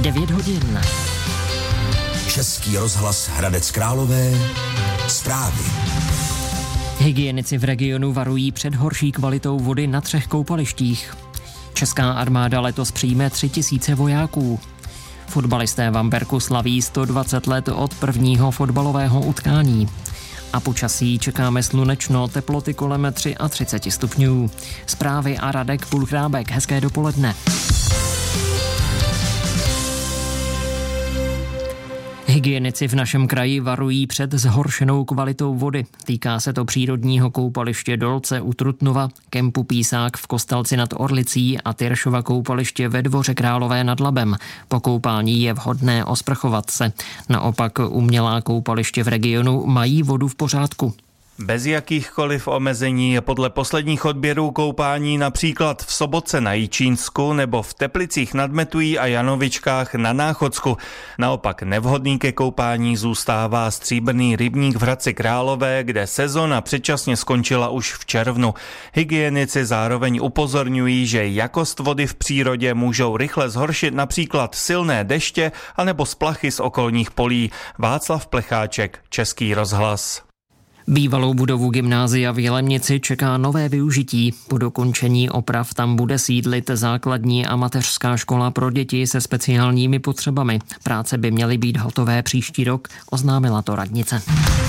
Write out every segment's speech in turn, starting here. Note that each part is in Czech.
9 hodin. Český rozhlas Hradec Králové. Zprávy. Hygienici v regionu varují před horší kvalitou vody na 3 koupalištích. Česká armáda letos přijme 3000 vojáků. Fotbalisté Vamberku slaví 120 let od prvního fotbalového utkání. A počasí čekáme slunečno, teploty kolem 33 stupňů. Zprávy a Radek Pulchrábek. Hezké dopoledne. Hygienici v našem kraji varují před zhoršenou kvalitou vody. Týká se to přírodního koupaliště Dolce u Trutnova, kempu Písák v Kostelci nad Orlicí a Tyršova koupaliště ve Dvoře Králové nad Labem. Po koupání je vhodné osprchovat se. Naopak umělá koupaliště v regionu mají vodu v pořádku. Bez jakýchkoliv omezení je podle posledních odběrů koupání například v Sobotce na Jičínsku nebo v Teplicích nad Metují a Janovičkách na Náchodsku. Naopak nevhodný ke koupání zůstává Stříbrný rybník v Hradci Králové, kde sezona předčasně skončila už v červnu. Hygienici zároveň upozorňují, že jakost vody v přírodě můžou rychle zhoršit například silné deště anebo splachy z okolních polí. Václav Plecháček, Český rozhlas. Bývalou budovu gymnázia v Jelemnici čeká nové využití. Po dokončení oprav tam bude sídlit základní a mateřská škola pro děti se speciálními potřebami. Práce by měly být hotové příští rok, oznámila to radnice.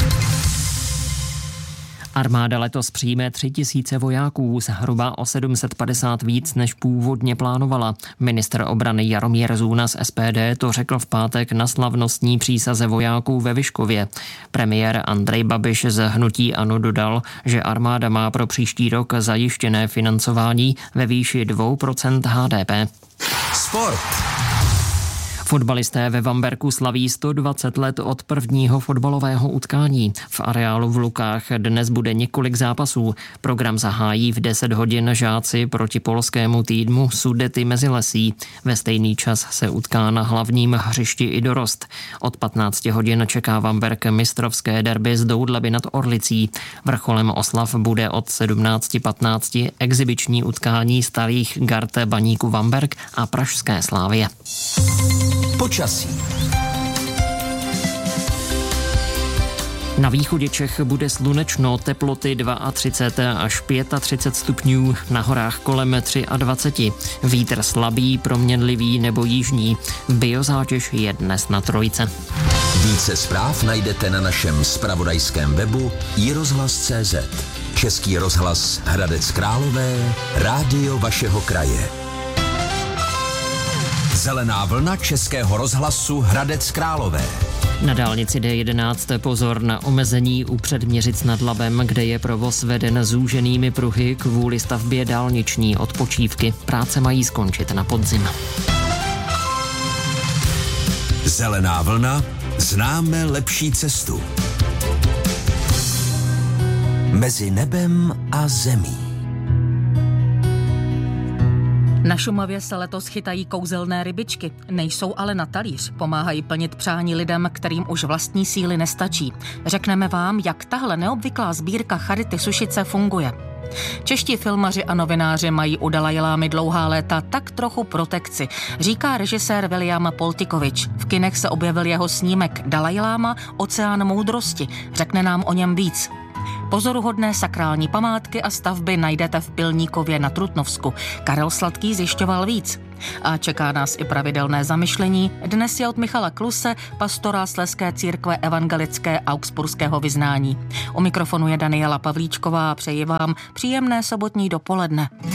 Armáda letos přijme 3000 vojáků, zhruba o 750 víc, než původně plánovala. Ministr obrany Jaromír Zůna z SPD to řekl v pátek na slavnostní přísaze vojáků ve Vyškově. Premiér Andrej Babiš z hnutí ANO dodal, že armáda má pro příští rok zajištěné financování ve výši 2% HDP. Sport. Fotbalisté ve Vamberku slaví 120 let od prvního fotbalového utkání. V areálu v Lukách dnes bude několik zápasů. Program zahájí v 10 hodin žáci proti polskému týmu Sudety Mezilesí. Ve stejný čas se utká na hlavním hřišti i dorost. Od 15 hodin čeká Vamberk mistrovské derby z Doudleby nad Orlicí. Vrcholem oslav bude od 17:15 exibiční utkání starých gard Baníku Vamberk a pražské Slavie. Počasí. Na východě Čech bude slunečno, teploty 32 až 35 stupňů, na horách kolem 23. Vítr slabý, proměnlivý nebo jižní. Biozátěž je dnes na 3. Více zpráv najdete na našem zpravodajském webu iRozhlas.cz. Český rozhlas Hradec Králové, rádio vašeho kraje. Zelená vlna Českého rozhlasu Hradec Králové. Na dálnici D11 pozor na omezení u Předměřic nad Labem, kde je provoz veden zúženými pruhy kvůli stavbě dálniční odpočívky. Práce mají skončit na podzim. Zelená vlna, známe lepší cestu. Mezi nebem a zemí. Na Šumavě se letos chytají kouzelné rybičky. Nejsou ale na talíř, pomáhají plnit přání lidem, kterým už vlastní síly nestačí. Řekneme vám, jak tahle neobvyklá sbírka Charity Sušice funguje. Čeští filmaři a novináři mají u Dalajlámy dlouhá léta tak trochu protekci, říká režisér William Poltikovič. V kinech se objevil jeho snímek Dalajláma, oceán moudrosti. Řekne nám o něm víc. Pozoruhodné sakrální památky a stavby najdete v Pilníkově na Trutnovsku. Karel Sladký zjišťoval víc. A čeká nás i pravidelné zamyšlení. Dnes je od Michala Kluse, pastora Slezské církve evangelické augsburského vyznání. U mikrofonu je Daniela Pavlíčková a přeji vám příjemné sobotní dopoledne.